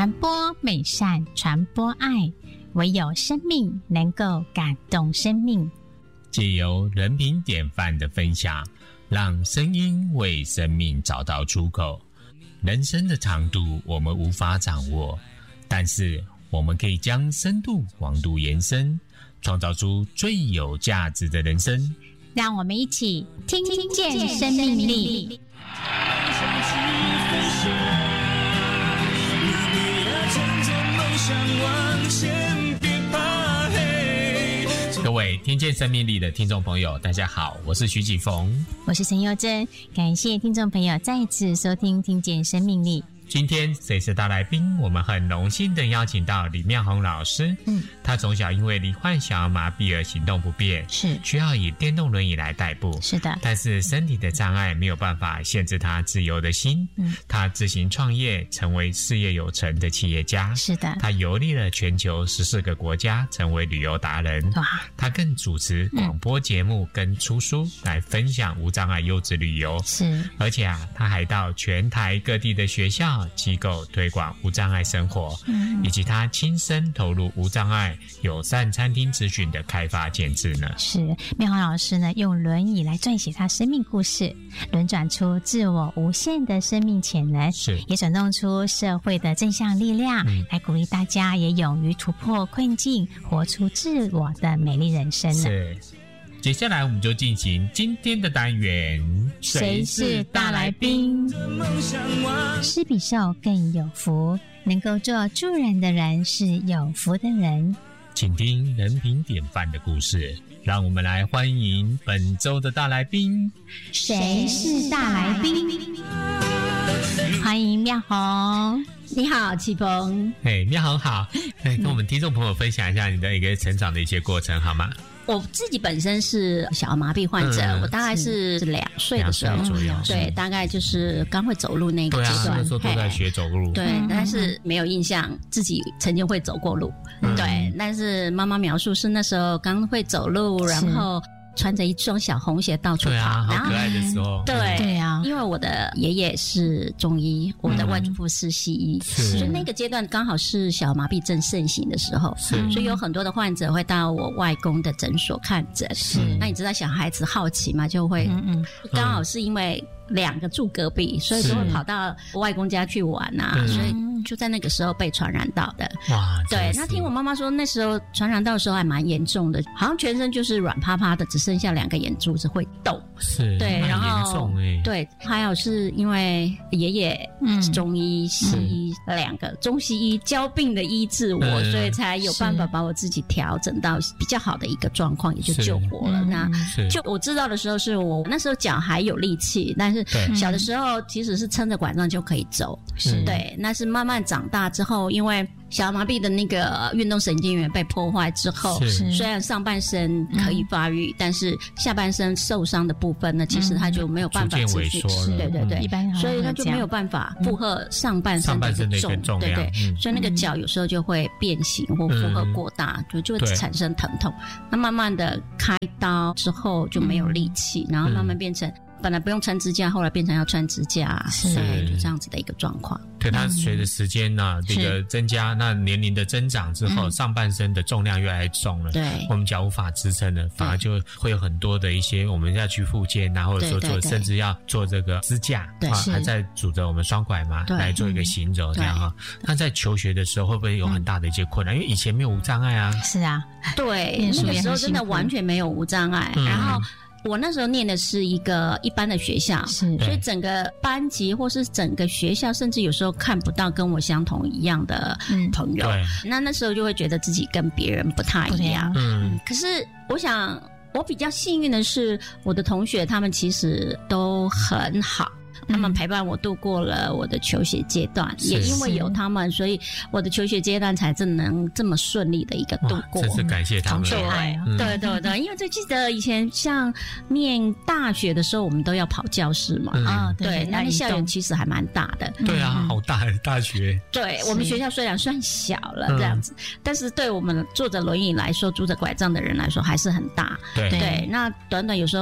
传播美善，传播爱，唯有生命能够感动生命。 藉由人品典范的分享，让声音为生命找到出口。人生的长度我们无法掌握，但是我们可以将深度广度延伸，创造出最有价值的人生。 让我们一起听见生命力。 各位听见生命力的听众朋友，大家好，我是徐启逢， 我是陈佑珍，感谢听众朋友再次收听听见生命力。 今天谁是大来宾？我们很荣幸的邀请到李妙红老师。他从小因为罹患小儿麻痹而行动不便， 是需要以电动轮椅来代步。 是的， 但是身体的障碍没有办法限制他自由的心。他自行创业，成为事业有成的企业家。 是的， 他游历了全球14个国家，成为旅游达人。 哇， 他更主持广播节目跟出书来分享无障碍优质旅游。 是， 而且他还到全台各地的学校机构推广无障碍生活，以及他亲身投入无障碍友善餐厅咨询的开发建制呢。 是，妙红老师呢用轮椅来撰写他生命故事，轮转出自我无限的生命潜能， 是也转动出社会的正向力量，来鼓励大家也勇于突破困境，活出自我的美丽人生呢。 是，接下来我们就进行今天的单元， 谁是大来宾？施比受更有福，能够做助人的人是有福的人。 请听人品典范的故事，让我们来欢迎本周的大来宾。 谁是大来宾？欢迎妙红。 你好，启逢。 妙红好，跟我们听众朋友分享一下你的一个成长的一些过程好吗？ 我自己本身是小儿麻痹患者，我大概是2岁的时候左右， 对，大概就是刚会走路那个阶段， 那时候都在学走路， 对，但是没有印象自己曾经会走过路，对，但是妈妈描述是那时候刚会走路，然后穿着一双小红鞋到处跑， 好可爱的时候， 对啊，因为我的爷爷是中医，我的外祖父是西医，所以那个阶段刚好是小儿麻痹症盛行的时候，所以有很多的患者会到我外公的诊所看诊。那你知道小孩子好奇嘛，就会刚好是因为2个住隔壁，所以就会跑到外公家去玩啊，所以就在那个时候被传染到的。哇，对，那听我妈妈说，那时候传染到的时候还蛮严重的，好像全身就是软趴趴的，只剩下2个眼珠子会动。 是， 对，然后对， 还有是因为爷爷是中医、西医2个中西医交并的医治我，所以才有办法把我自己调整到比较好的一个状况，也就救活了。那就我知道的时候，是我那时候脚还有力气，但是小的时候其实是撑着拐杖就可以走。对，那是慢慢长大之后，因为小儿麻痹的那个运动神经元被破坏之后，虽然上半身可以发育，但是下半身受伤的部分呢，其实他就没有办法持续对对对，所以他就没有办法负荷上半身的重量，对对，所以那个脚有时候就会变形或负荷过大，就会产生疼痛。那慢慢的开刀之后就没有力气，然后慢慢变成本来不用穿支架，后来变成要穿支架，对，就这样子的一个状况。 对，它随着时间呢，这个增加，那年龄的增长之后，上半身的重量越来越重了，对，我们脚无法支撑了，反而就会有很多的一些我们要去复健啊，或者说做，甚至要做这个支架，还在拄着我们双拐嘛，来做一个行走这样哈。那在求学的时候会不会有很大的一些困难？因为以前没有无障碍啊。 是啊， 对，那个时候真的完全没有无障碍，然后我那时候念的是一个一般的学校，所以整个班级或是整个学校，甚至有时候看不到跟我相同一样的朋友。那时候就会觉得自己跟别人不太一样。可是我想，我比较幸运的是，我的同学他们其实都很好。他们陪伴我度过了我的求学阶段，也因为有他们，所以我的求学阶段才能这么顺利的一个度过。 真是感谢他们。 对对对，因为最记得以前像念大学的时候，我们都要跑教室嘛。对，那校园其实还蛮大的。 对啊，好大大学。 对，我们学校虽然算小了这样子，但是对我们坐着轮椅来说，拄着拐杖的人来说还是很大。对，那短短有时候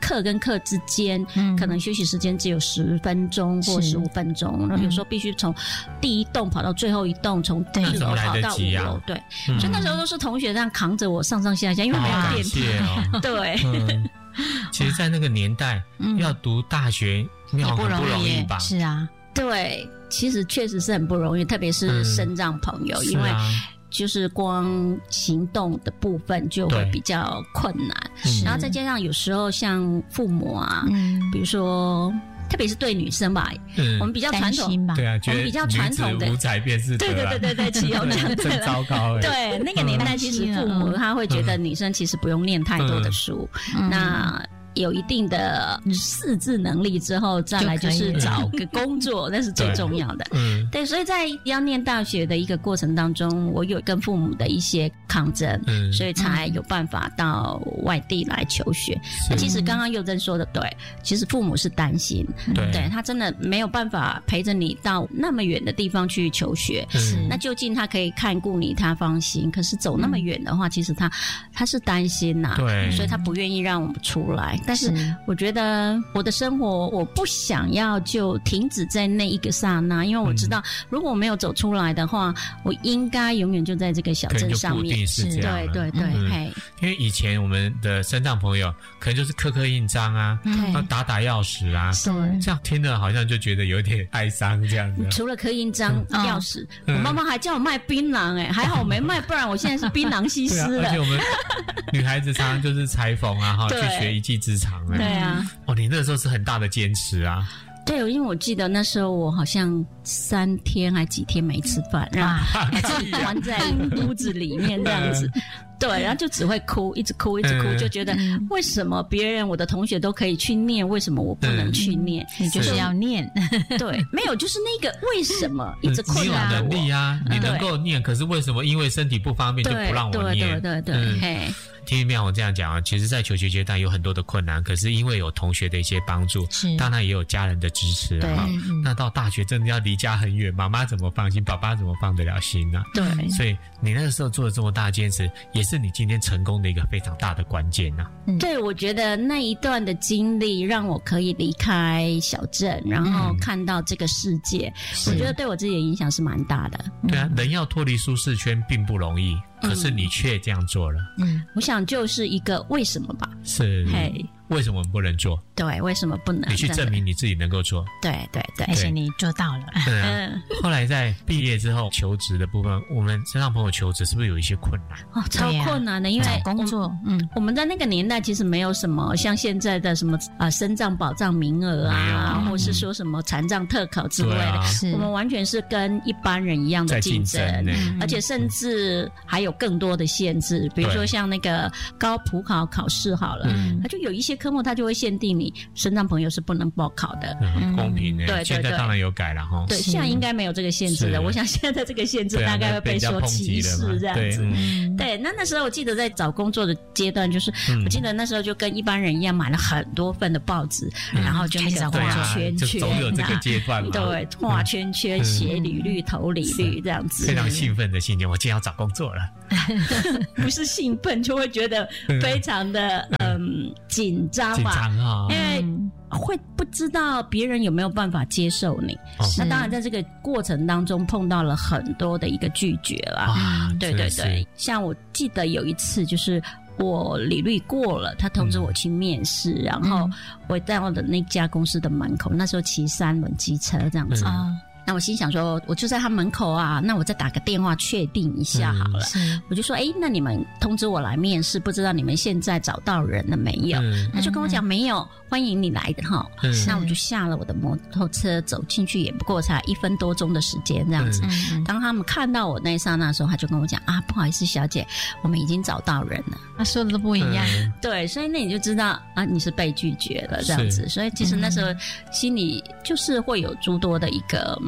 课跟课之间，可能休息时间只有10分钟或15分钟，有时候必须从第一栋跑到最后一栋，从1楼跑到5楼，对，所以那时候都是同学这样扛着我上上下下，因为没有电梯，对。 其实，在那个年代，要读大学也不容易吧？ 是啊， 对，其实确实是很不容易，特别是身障朋友，因为就是光行动的部分就会比较困难，然后再加上有时候像父母啊，比如说。特别是对女生吧，我们比较传统吧，对啊， 我们比较传统的无才便是德， 对，岂有这样的， 真糟糕。 对，那个年代其实父母他会觉得女生其实不用念太多的书，那有一定的识字能力之后，再来就是找个工作，那是最重要的。对，所以在要念大学的一个过程当中，我有跟父母的一些抗争，所以才有办法到外地来求学。那其实刚刚佑珍说的对，其实父母是担心，对他真的没有办法陪着你到那么远的地方去求学。那究竟他可以看顾你，他放心，可是走那么远的话，其实他是担心呐，对，所以他不愿意让我们出来。但是我觉得我的生活我不想要就停止在那一个刹那，因为我知道如果我没有走出来的话，我应该永远就在这个小镇上面。对， 因为以前我们的身障朋友可能就是刻印章啊，打钥匙啊，这样听了好像就觉得有点哀伤这样子。 除了刻印章、钥匙，我妈妈还叫我卖槟榔，还好我没卖，不然我现在是槟榔西施了。 而且我们女孩子常常就是裁缝啊，去学一技之长。 对啊， 你那个时候是很大的坚持啊。 对，因为我记得那时候我好像3天还几天没吃饭，然后自己关在屋子里面这样子。对，然后就只会哭，一直哭，就觉得为什么别人我的同学都可以去念，为什么我不能去念？ 你就是要念。 对，没有，就是那个为什么一直困扰我。 你有能力啊，你能够念，可是为什么因为身体不方便就不让我念？ 对，嘿。 听妙我这样讲啊，其实在求学阶段有很多的困难，可是因为有同学的一些帮助，当然也有家人的支持啊。那到大学真的要离家很远，妈妈怎么放心，爸爸怎么放得了心呢？ 对， 所以你那个时候做了这么大的坚持，也是你今天成功的一个非常大的关键啊。 对，我觉得那一段的经历让我可以离开小镇，然后看到这个世界，我觉得对我自己的影响是蛮大的。 对啊，人要脱离舒适圈并不容易，可是你却这样做了。 我想就是一个为什么吧。 是，为什么不能做？ 对，为什么不能？ 你去证明你自己能够做。 对， 而且你做到了。 后来在毕业之后求职的部分，我们身障朋友求职是不是有一些困难？ 超困难的，因为工作， 我们在那个年代其实没有什么像现在的什么身障保障名额啊，或是说什么残障特考之类的，我们完全是跟一般人一样的竞争，而且甚至还有更多的限制，比如说像那个高普考考试好了，它就有一些科目它就会限定你身障朋友是不能报考的， 很公平的。对，现在当然有改了哈。 对，现在应该没有这个限制了。我想现在这个限制大概会被说歧视这样子。对，那时候我记得在找工作的阶段，就是我记得那时候就跟一般人一样买了很多份的报纸，然后就那个画圈圈， 总有这个阶段嘛。 对，画圈圈、写履历、投履历这样子。 非常兴奋的心情，我今天要找工作了。 不是兴奋，就会觉得非常的紧张嘛，因为会不知道别人有没有办法接受你。那当然在这个过程当中碰到了很多的一个拒绝啦。对，像我记得有一次就是我履历过了，他通知我去面试，然后我到了那家公司的门口，那时候骑3轮机车这样子。那我心想说，我就在他门口啊，那我再打个电话确定一下好了。我就说，那你们通知我来面试，不知道你们现在找到人了没有？他就跟我讲没有，欢迎你来的哈。那我就下了我的摩托车走进去，也不过才1分多钟的时间这样子。当他们看到我那一刹那的时候，他就跟我讲不好意思，小姐，我们已经找到人了。 他说的都不一样。 对，所以那你就知道你是被拒绝了这样子。所以其实那时候心里就是会有诸多的一个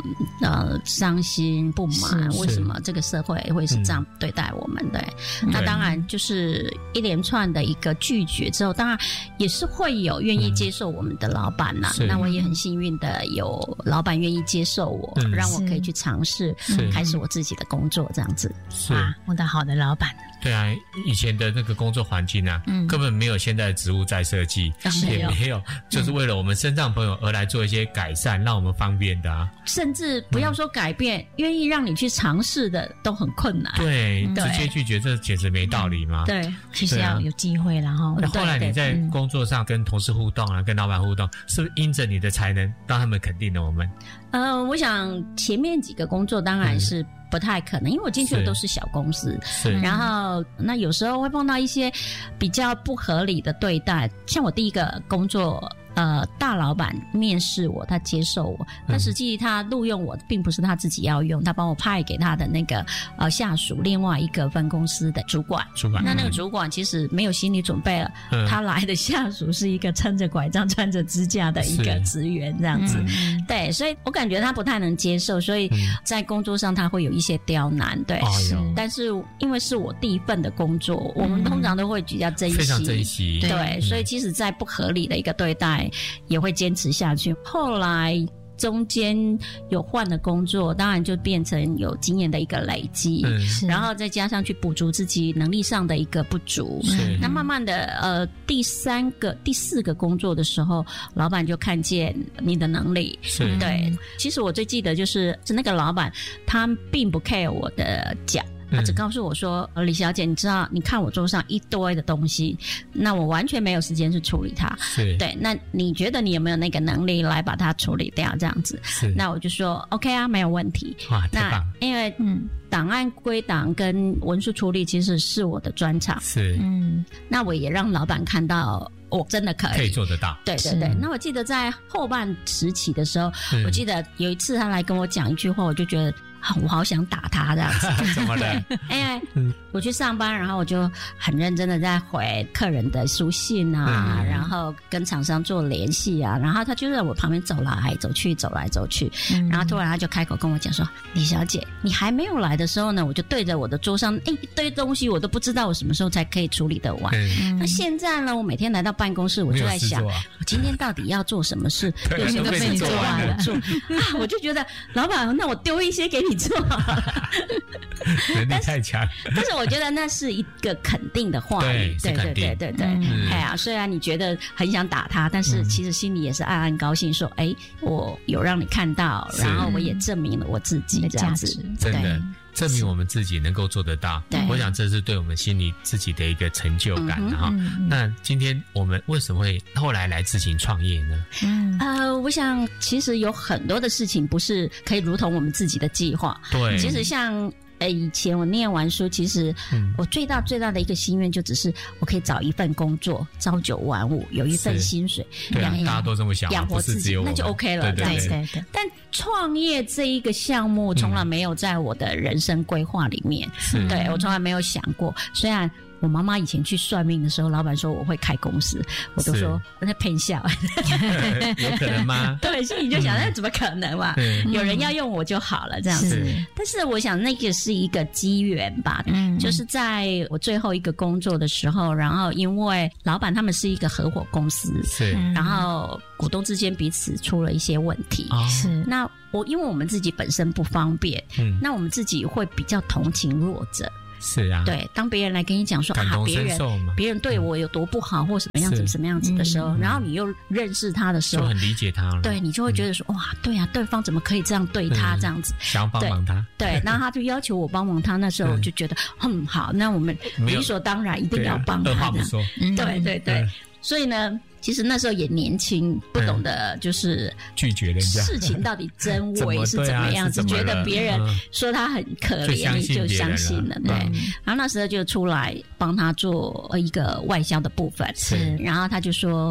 伤心不满，为什么这个社会会是这样对待我们的。那当然就是一连串的一个拒绝之后，当然也是会有愿意接受我们的老板啦。那我也很幸运的有老板愿意接受我，让我可以去尝试开始我自己的工作这样子。 哇，我的好的老板。 对啊，以前的那个工作环境啊，根本没有现在的职务再设计，也没有，就是为了我们身障朋友而来做一些改善，让我们方便的啊。 甚至不要说改变，愿意让你去尝试的都很困难。 对，直接拒绝，这简直没道理嘛。 对， 其实要有机会啦齁。 后来你在工作上跟同事互动啊，跟老板互动，是不是因着你的才能，让他们肯定了我们？ 我想前面几个工作当然是不太可能，因为我进去的都是小公司，然后那有时候会碰到一些比较不合理的对待。像我第一个工作，大老板面试我，他接受我，但实际他录用我并不是他自己要用，他帮我派给他的那个下属另外一个分公司的主管。那个主管其实没有心理准备了，他来的下属是一个撑着拐杖穿着支架的一个职员这样子。对，所以我感觉他不太能接受，所以在工作上他会有一些刁难。对，但是因为是我第一份的工作，我们通常都会比较珍惜， 非常珍惜。 对，所以即使在不合理的一个对待也会坚持下去。后来中间有换的工作，当然就变成有经验的一个累积，然后再加上去补足自己能力上的一个不足。那慢慢的第四个工作的时候，老板就看见你的能力。对，其实我最记得就是那个老板他并不 care 我的奖，他只告诉我说，李小姐，你知道你看我桌上一堆的东西，那我完全没有时间去处理它。对，那你觉得你有没有那个能力来把它处理掉这样子？那我就说 OK 啊，没有问题。 哇，太棒！ 那因为档案归档跟文书处理其实是我的专长。那我也让老板看到我真的可以做得到。 对。那我记得在后半时期的时候，我记得有一次他来跟我讲一句话，我就觉得我好想打他这样子。 怎么了？ 因为我去上班，然后我就很认真的在回客人的书信啊，然后跟厂商做联系啊，然后他就在我旁边走来走去，然后突然他就开口跟我讲说，李小姐，你还没有来的时候呢，我就对着我的桌上一堆东西，我都不知道我什么时候才可以处理得完。那现在呢，我每天来到办公室，我就在想，我今天到底要做什么事，有些都被你做完了。我就觉得老板，那我丢一些给你做好了。 能力太强。 但是我觉得那是一个肯定的话语。对。哎呀，虽然你觉得很想打他，但是其实心里也是暗暗高兴，说我有让你看到，然后我也证明了我自己这样子。 真的证明我们自己能够做得到，我想这是对我们心里自己的一个成就感哈。那今天我们为什么会后来自行创业呢？ 我想其实有很多的事情不是可以如同我们自己的计划。 对， 其实像以前我念完书，其实我最大的一个心愿就只是我可以找一份工作，朝九晚五，有一份薪水， 对啊，大家都这么想， 养活自己，那就 OK 了。对。但创业这一个项目从来没有在我的人生规划里面，对，我从来没有想过。虽然我妈妈以前去算命的时候，老板说我会开公司，我都说我在骗笑。 有可能吗？ 对，心里就想那怎么可能嘛？有人要用我就好了这样子。但是我想那个是一个机缘吧，就是在我最后一个工作的时候，然后因为老板他们是一个合伙公司，然后股东之间彼此出了一些问题。那因为我们自己本身不方便，那我们自己会比较同情弱者。 是啊， 对，当别人来跟你讲说别人对我有多不好或什么样子的时候，然后你又认识他的时候， 就很理解他了。对， 你就会觉得说哇，对啊，对方怎么可以这样对他这样子？ 想帮忙他， 对，然后他就要求我帮忙他，那时候我就觉得好，那我们理所当然一定要帮他。 二话不说， 对。所以呢，其实那时候也年轻，不懂得就是拒绝人家事情到底真伪是怎么样子，觉得别人说他很可怜，你就相信了。对，然后那时候就出来帮他做一个外销的部分，然后他就说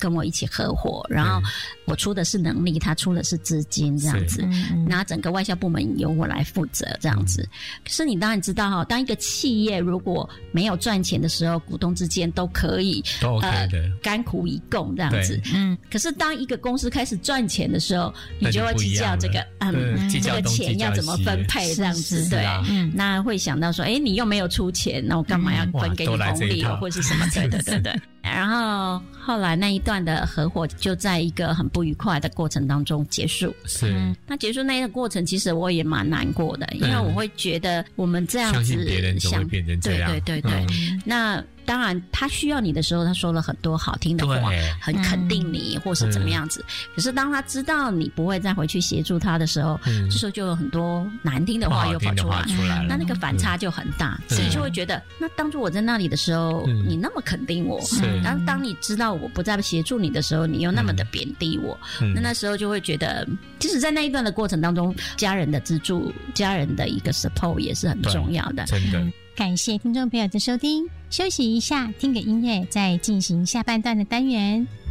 跟我一起合伙，然后我出的是能力，他出的是资金这样子，那整个外销部门由我来负责这样子。可是你当然知道当一个企业如果没有赚钱的时候，股东之间都可以都 OK 的， 甘苦以共这样子。可是当一个公司开始赚钱的时候，你就会计较这个这个钱要怎么分配这样子，对，那会想到说，你又没有出钱，那我干嘛要分给你红利或是什么？对对对对。然后后来那一段的合伙就在一个很不愉快的过程当中结束。 是， 那结束那个过程，其实我也蛮难过的，因为我会觉得我们这样子相信别人就会变成这样， 对对对对。那当然他需要你的时候，他说了很多好听的话，很肯定你或是怎么样子。可是当他知道你不会再回去协助他的时候，这时候就有很多难听的话又跑出来，那个反差就很大，所以就会觉得，那当初我在那里的时候，你那么肯定我，然后当你知道我不再协助你的时候，你又那么的贬低我，那时候就会觉得，即使在那一段的过程当中，家人的资助、家人的一个 support 也是很重要的， 真的。 感谢听众朋友的收听，休息一下，听个音乐，再进行下半段的单元。